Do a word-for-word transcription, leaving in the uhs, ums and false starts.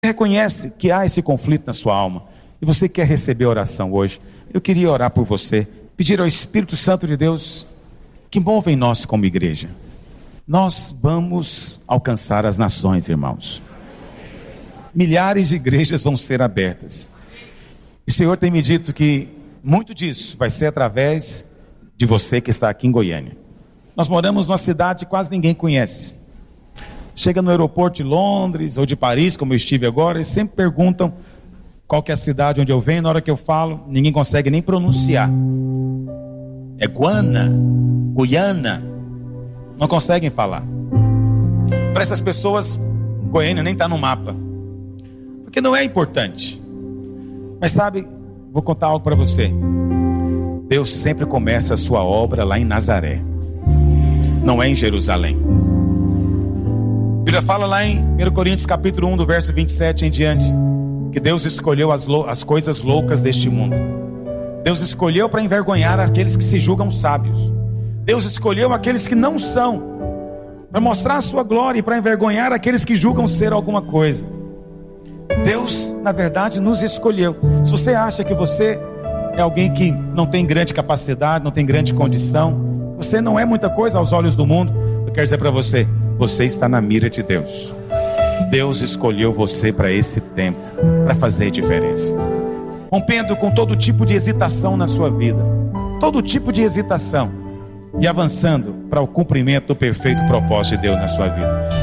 reconhece que há esse conflito na sua alma e você quer receber oração hoje, eu queria orar por você, pedir ao Espírito Santo de Deus que mova em nós como igreja. Nós vamos alcançar as nações, irmãos. Milhares de igrejas vão ser abertas. O Senhor tem me dito que muito disso vai ser através de você que está aqui em Goiânia. Nós moramos numa cidade que quase ninguém conhece. Chega no aeroporto de Londres ou de Paris, como eu estive agora, eles sempre perguntam qual que é a cidade onde eu venho. Na hora que eu falo, ninguém consegue nem pronunciar. É Guana, Guiana, não conseguem falar. Para essas pessoas, Goiânia nem está no mapa, porque não é importante. Mas sabe, vou contar algo para você. Deus sempre começa a sua obra lá em Nazaré, não é em Jerusalém. A Bíblia fala lá em primeira Coríntios capítulo um, do verso vinte e sete em diante, que Deus escolheu as, lou- as coisas loucas deste mundo. Deus escolheu para envergonhar aqueles que se julgam sábios. Deus escolheu aqueles que não são, para mostrar a sua glória e para envergonhar aqueles que julgam ser alguma coisa. Deus, na verdade, nos escolheu. Se você acha que você é alguém que não tem grande capacidade, não tem grande condição, você não é muita coisa aos olhos do mundo, eu quero dizer para você, você está na mira de Deus. Deus escolheu você para esse tempo, para fazer diferença, rompendo com todo tipo de hesitação na sua vida, todo tipo de hesitação, e avançando para o cumprimento do perfeito propósito de Deus na sua vida.